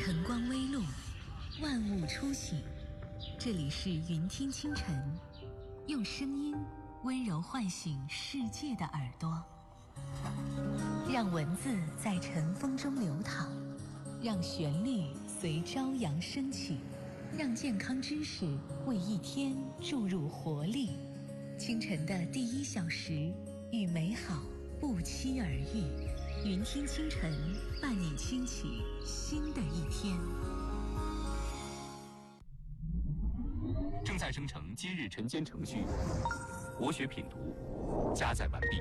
晨光微露，万物初醒。这里是云听清晨，用声音温柔唤醒世界的耳朵，让文字在晨风中流淌，让旋律随朝阳升起，让健康知识为一天注入活力。清晨的第1小时，与美好不期而遇。云听清晨，伴你轻启新的一天。 正在生成今日晨间程序，国学品读加载完毕。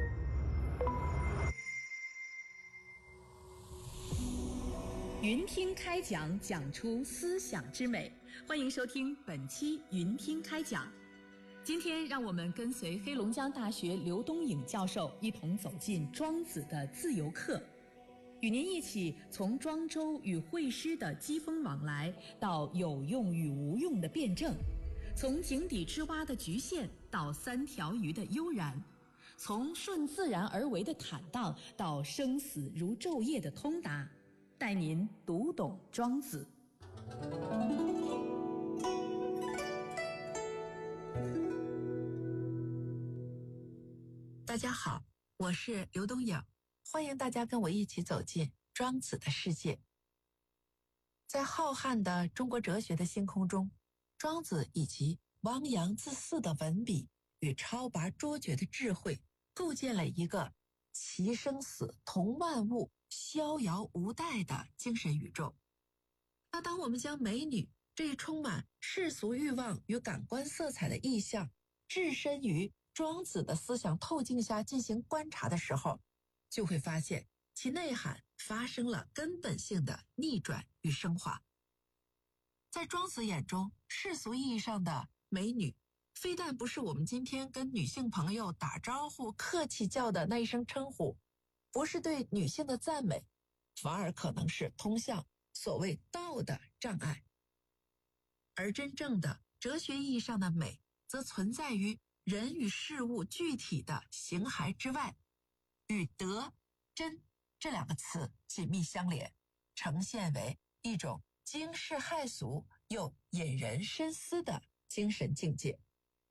云听开讲，讲出思想之美。欢迎收听本期云听开讲。今天让我们跟随黑龙江大学刘东颖教授一同走进庄子的自由课，与您一起从庄周与惠施的机锋往来，到有用与无用的辩证，从井底之蛙的局限到3条鱼的悠然，从顺自然而为的坦荡到生死如昼夜的通达，带您读懂庄子。 大家好，我是刘东颖，欢迎大家跟我一起走进庄子的世界。在浩瀚的中国哲学的星空中，庄子以及汪洋恣肆的文笔与超拔卓绝的智慧，构建了一个其生死同万物、逍遥无待的精神宇宙。那当我们将美女这一充满世俗欲望与感官色彩的意象置身于庄子的思想透镜下进行观察的时候，就会发现其内涵发生了根本性的逆转与升华。在庄子眼中，世俗意义上的美女非但不是我们今天跟女性朋友打招呼客气叫的那一声称呼，不是对女性的赞美，反而可能是通向所谓道的障碍。而真正的哲学意义上的美，则存在于人与事物具体的形骸之外，与德、真这2个词紧密相连，呈现为一种惊世骇俗又引人深思的精神境界。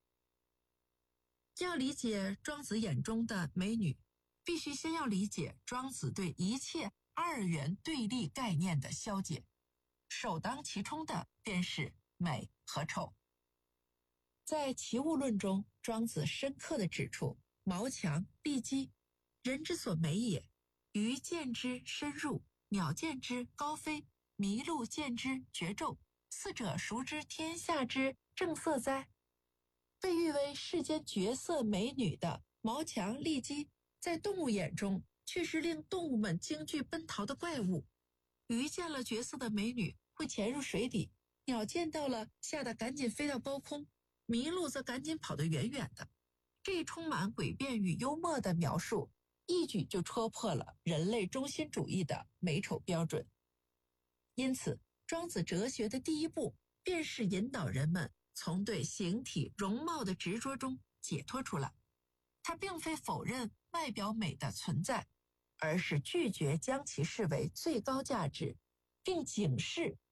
要理解庄子眼中的美女，必须先要理解庄子对一切二元对立概念的消解，首当其冲的便是美和丑。在齐物论中，庄子深刻地指出，毛强、骊姬，人之所美也，鱼见之深入，鸟见之高飞，麋鹿见之绝骤，四者孰知天下之正色哉？被誉为世间绝色美女的毛强、骊姬，在动物眼中却是令动物们惊惧奔逃的怪物。鱼见了绝色的美女会潜入水底，鸟见到了吓得赶紧飞到高空，麋鹿则赶紧跑得远远的。这充满诡辩与幽默的描述，一举就戳破了人类中心主义的美丑标准。因此，庄子哲学的第一步，便是引导人们从对形体容貌的执着中解脱出来。他并非否认外表美的存在，而是拒绝将其视为最高价值，并警示